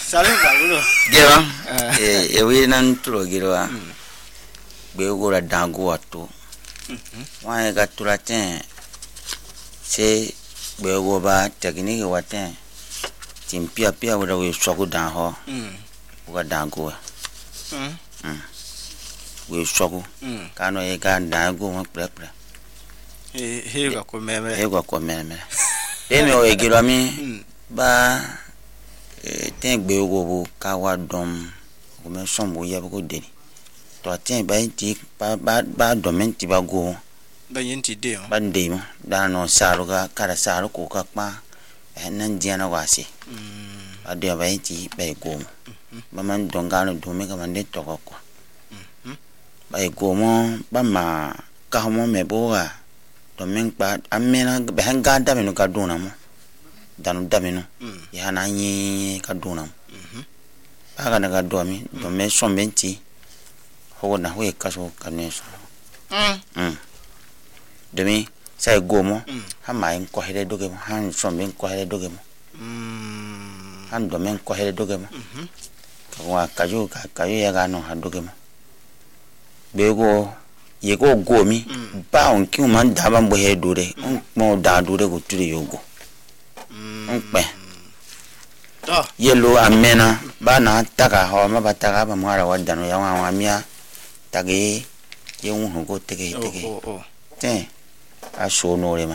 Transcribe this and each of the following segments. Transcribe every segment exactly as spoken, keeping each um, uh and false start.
Salim bagulo. Gera. Eh, ewe nan tulo gera. Be go la dango wato. Wa ga tulaten. Se be go ba technique waten. Tim pia pia wada we sogo dan ho. Mm. Ga dango. Mm. Mm. We sogo. Mm. Kano e ga dango mo pre pre. He he ga ko meme. He ga ko meme. Demi o e gera mi ba eh ten gbe go ka wa dom ko me som bo ya ko de to ten ba ti ba ba dom ti ba go ba yin ti de ba de mo da no saru ga kara saru ko ka pa nan je na wasi mm ba de ba ti ba go ba man donga no do me ka man de to ko mm ba go mo ba ma ka mo me bo ga to men pa amena ba hanga da me no ka do na mo danu damino mm. ya na nyi ka duna mhm aga na ga do mi do me so menti ho na ho e ka so ka ne so mm mm de mi sai go mo mm. ha mai ko hele doge mo han so men ko hele doge mo mm han do men ko hele doge mo mhm ka wa ka ju ka ka ya ga no ha doge mo be go ye go go mi mm. ba on ki man da ban bo he dure on mo da dure go tire yogo Mpe. Oh. Yellow amena bana taka ho ma bataka ba mwara wadano ya wa amia tagi ye un go tege tege. Oh oh. Te a so no le ma.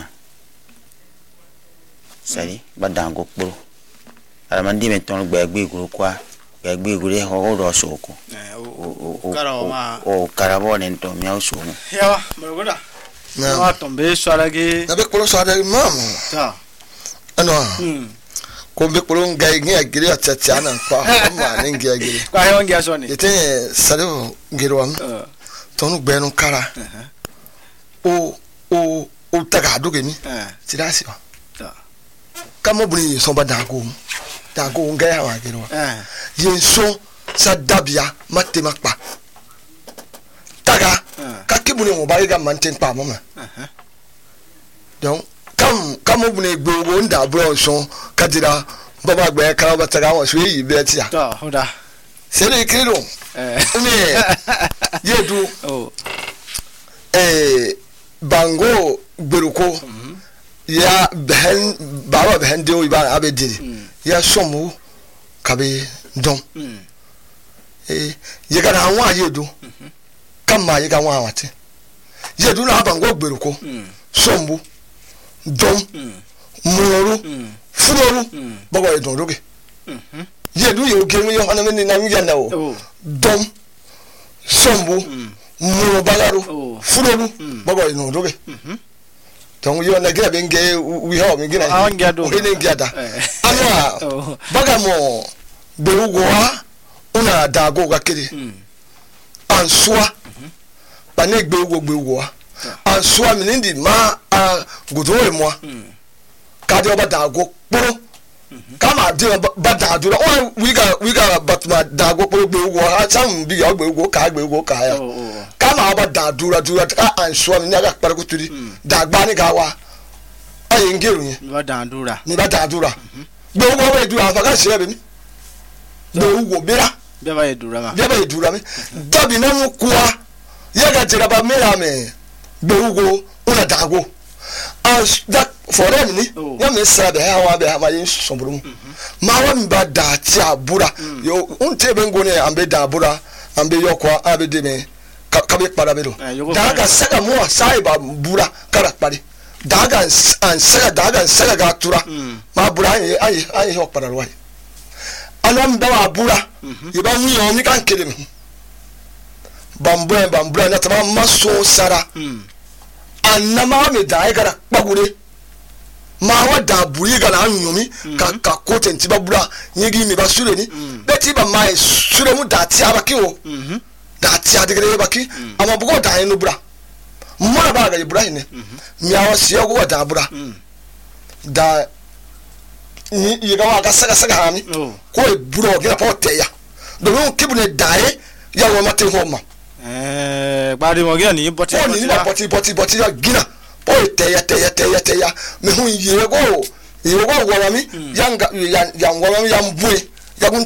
Sari badango kporo. Ala mandi me ton gbe gbe guru kwa. Gbe gbe guru ho ho do so ko. Eh o o karawo ma. O karabo ne to mi o so mo. Ya ma goda. Na wa tombe swalage. Na be kporo swalage mam. Ta. Ano ko be kporo ngai ngi agire atati ana kwa ma ne ngi agire kwa he ngi asoni ete salo ngiro am tonu gbe nu kara o o o taga doge ni ti da si o kamo buni so ba dago dago ngai ha wa giro yen so sa dabia matemakpa taga ka kibuni mo ba ga manten pa mo ma donc kam kam obune gbowo nda bro so kadira baba gbe kan ba taga won so yi be ti ya to hoda se le kiro eh me yedu oh eh bango gberuko ya ben baba ben de o ba abediri ya somu kabe don eh ye ga na wa yedu kam ma ye ga wa wate yedu na bango gberuko sombu dom moro furo bago e don roge mhm ye du ye oge yo hana me na mi ya na o dom sombu moro balaro furo bago e don roge mhm ton yo na gira benge wi ha mi gira a ngia do ene ngia da ano baga mo berugo ha una da go ga kiri ansua ba ne gbe wo gbe wo ha ansua mi ndi ma a gudore mo ka de ba dago poro kama de ba dago o we ga we ga but ma dago poro gbe wo ha sam bi ya gbe wo ka gbe wo ka ya kama ba dago dura ka ansua mi ga pare ko turi dagba ni ga wa ayi ngeru yin ba dandura ni ba dandura gbe wo ba dura fa ka se be ni gbe wo bera be ba dura ma be ba dura mi dabi na mu kwa ye ga jira ba mera me gberugo una dago as that for them ni ya me sa be ha wa be ha ma yin somburu ma wa mba da ti abura yo unte be ngone ambe da abura ambe yokwa abe de me ka be para be do daga saka mo sai ba bura kara pare daga an saka daga saka ga tura ma bura ai ai ai ho para roi alam da wa bura yiba mu yo mi kan kele me bambu bambu na tama maso sara annama me da gara bagure ma wa da buri gara anyumi ka ka kotenti babura nyigi mi basure ni beti ba mai sure mu da ti abaki o da ti adigere baki ama bugo da enu bura mo ba ga ibura ni mi awa si ogo da bura da ni yiga wa ga saga saga hani ko e buro ga pa oteya do no kibune dae ya wo mate homa eh bari mo gya ni boti boti ni boti boti boti ya gina o teya teya teya teya me hu ye go ye go wo mi yanga yan wo mi yan bue